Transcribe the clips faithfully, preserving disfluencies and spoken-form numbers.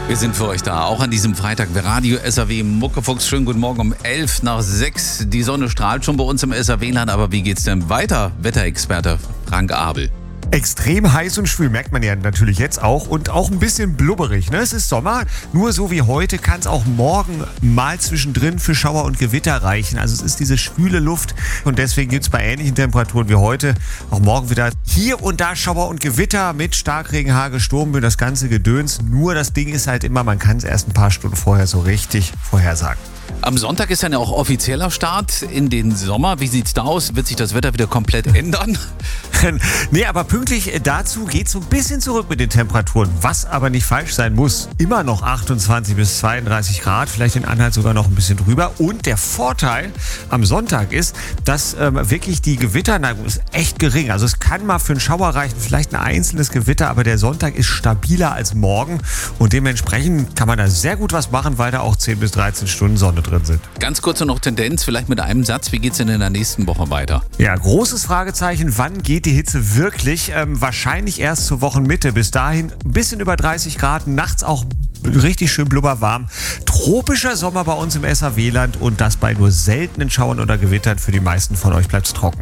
Wir sind für euch da, auch an diesem Freitag. Radio S R W Muckefuchs. Schönen guten Morgen um elf nach sechs. Die Sonne strahlt schon bei uns im S R W-Land, aber wie geht's denn weiter? Wetterexperte Frank Abel. Extrem heiß und schwül, merkt man ja natürlich jetzt auch, und auch ein bisschen blubberig. Ne? Es ist Sommer, nur so wie heute kann es auch morgen mal zwischendrin für Schauer und Gewitter reichen. Also es ist diese schwüle Luft und deswegen gibt es bei ähnlichen Temperaturen wie heute auch morgen wieder hier und da Schauer und Gewitter mit Starkregen, Hagel, Sturmböen, das ganze Gedöns. Nur das Ding ist halt immer, man kann es erst ein paar Stunden vorher so richtig vorhersagen. Am Sonntag ist dann ja auch offizieller Start in den Sommer. Wie sieht's da aus? Wird sich das Wetter wieder komplett ändern? Nee, aber pünktlich dazu geht es so ein bisschen zurück mit den Temperaturen, was aber nicht falsch sein muss. Immer noch achtundzwanzig bis zweiunddreißig Grad, vielleicht in Anhalt sogar noch ein bisschen drüber. Und der Vorteil am Sonntag ist, dass ähm, wirklich die Gewitterneigung ist echt gering. Also es kann mal für einen Schauer reichen, vielleicht ein einzelnes Gewitter, aber der Sonntag ist stabiler als morgen. Und dementsprechend kann man da sehr gut was machen, weil da auch zehn bis dreizehn Stunden Sonne drin sind. Ganz kurz noch Tendenz, vielleicht mit einem Satz. Wie geht's denn in der nächsten Woche weiter? Ja, großes Fragezeichen, wann geht die Hitze wirklich? Ähm, wahrscheinlich erst zur Wochenmitte. Bis dahin ein bisschen über dreißig Grad, nachts auch richtig schön blubberwarm. Tropischer Sommer bei uns im S R W-Land und das bei nur seltenen Schauern oder Gewittern. Für die meisten von euch bleibt es trocken.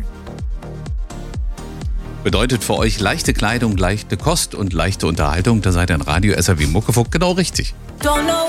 Bedeutet für euch leichte Kleidung, leichte Kost und leichte Unterhaltung. Da seid ihr in Radio S R W Muckefuchs genau richtig.